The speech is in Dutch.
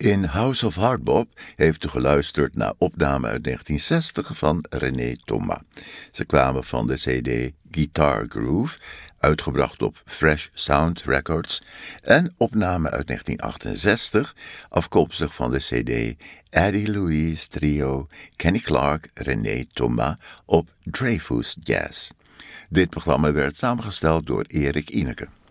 In House of Hardbop heeft u geluisterd naar opname uit 1960 van René Thomas. Ze kwamen van de cd Guitar Groove, uitgebracht op Fresh Sound Records, en opname uit 1968, afkomstig van de cd Eddie Louise Trio, Kenny Clarke, René Thomas op Dreyfus Jazz. Dit programma werd samengesteld door Erik Ineke.